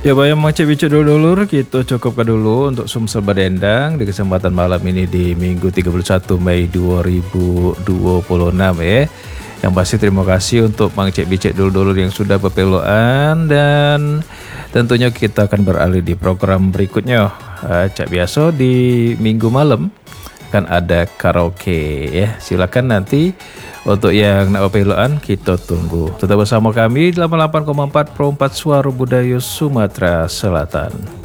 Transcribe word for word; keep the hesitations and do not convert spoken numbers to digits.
Ya bayang macam bicu dulu kita cukupkan dulu untuk Sumsel Badendang di kesempatan malam ini di Minggu tiga puluh satu Mei dua ribu dua puluh enam ya. Yang pasti terima kasih untuk Mang Cek Bicek dulu-dulu yang sudah berpeluan, dan tentunya kita akan beralih di program berikutnya. Uh, Cak biasa di minggu malam kan ada karaoke ya. Silakan nanti untuk yang nak berpeluan kita tunggu. Tetap bersama kami delapan puluh delapan koma empat Pro empat Suara Budaya Sumatera Selatan.